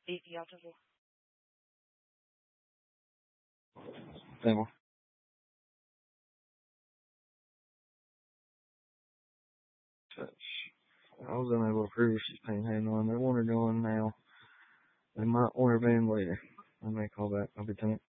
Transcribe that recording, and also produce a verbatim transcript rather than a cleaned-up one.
Et, et attends-vous. C'est bon. I was unable to prove she's paying handling. They want her doing now. They might want her van later. I may call back. I'll be telling